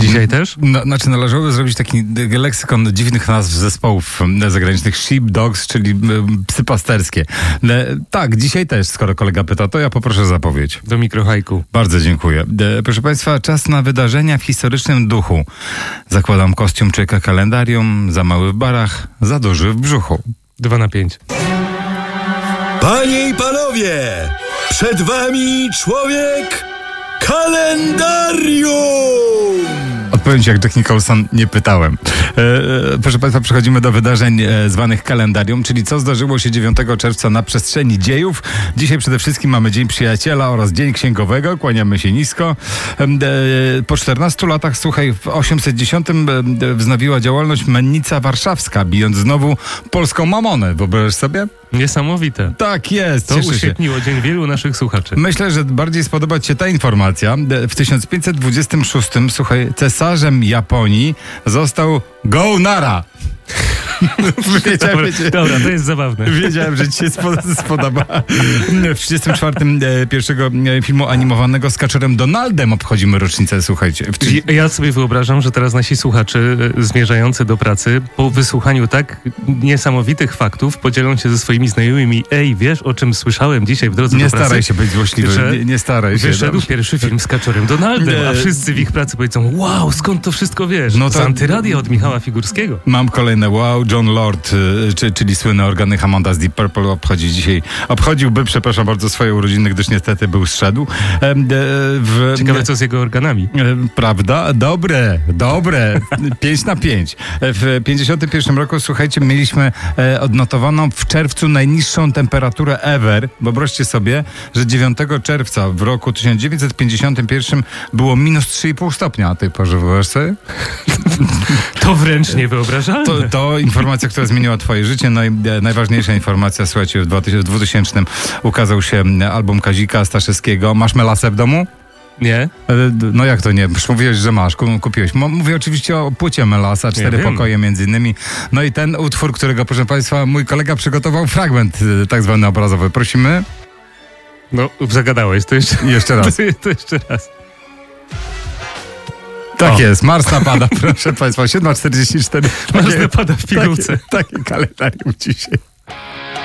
Dzisiaj też? Znaczy należałoby zrobić taki leksykon dziwnych nazw zespołów zagranicznych. Sheep Dogs, czyli psy pasterskie. Tak, dzisiaj też, skoro kolega pyta, to ja poproszę zapowiedź. Do mikrohajku. Bardzo dziękuję. Proszę Państwa, czas na wydarzenia w historycznym duchu. Zakładam kostium człowieka kalendarium, za mały w barach, za duży w brzuchu. 2/5. Panie i panowie, przed wami człowiek kalendarium! Odpowiem ci, jak Jack Nicholson, nie pytałem. Proszę Państwa, przechodzimy do wydarzeń zwanych kalendarium, czyli co zdarzyło się 9 czerwca na przestrzeni dziejów. Dzisiaj przede wszystkim mamy Dzień Przyjaciela oraz Dzień Księgowego. Kłaniamy się nisko. Po 14 latach, słuchaj, w 810 wznowiła działalność Mennica Warszawska, bijąc znowu polską mamonę. Wyobrażasz sobie? Niesamowite. Tak jest. To uświetniło dzień wielu naszych słuchaczy. Myślę, że bardziej spodoba ci się ta informacja. W 1526, słuchaj, cesarzem Japonii został Go-Nara. Dobra, to jest zabawne. Wiedziałem, że ci się spodoba. W 34 pierwszego filmu animowanego z Kaczorem Donaldem obchodzimy rocznicę, słuchajcie. Ja sobie wyobrażam, że teraz nasi słuchacze zmierzający do pracy po wysłuchaniu tak niesamowitych faktów podzielą się ze swoimi znajomymi. Ej, wiesz, o czym słyszałem dzisiaj w drodze do pracy? Nie staraj się być złośliwy. Nie staraj się. Wyszedł pierwszy film z Kaczorem Donaldem, a wszyscy w ich pracy powiedzą: wow, skąd to wszystko wiesz? No to... Z Antyradia od Michała Figurskiego. Mam kolejne wow. John Lord, czyli słynny organy Hammonda z Deep Purple obchodziłby, przepraszam bardzo, swoje urodziny, gdyż niestety był zszedł. Ciekawe, co z jego organami. Prawda? Dobre. 5/5. W 51 roku, słuchajcie, mieliśmy odnotowaną w czerwcu najniższą temperaturę ever. Wyobraźcie sobie, że 9 czerwca w roku 1951 było minus 3,5 stopnia na tej porze. Wyobraź sobie? To wręcz niewyobrażalne. To informacja, która zmieniła twoje życie. No i najważniejsza informacja, słuchajcie, w 2000 ukazał się album Kazika Staszewskiego. Masz melasę w domu? Nie. No jak to nie? Już mówiłeś, że masz, kupiłeś. Mówię oczywiście o płycie Melasa, 4 pokoje między innymi. No i ten utwór, którego, proszę Państwa, mój kolega przygotował fragment tak zwany obrazowy. Prosimy. No, zagadałeś. To jeszcze raz. To jeszcze raz. Tak jest, Mars napada, proszę Państwa, 7:44. Mars napada w pigułce. Takie kalendarium dzisiaj.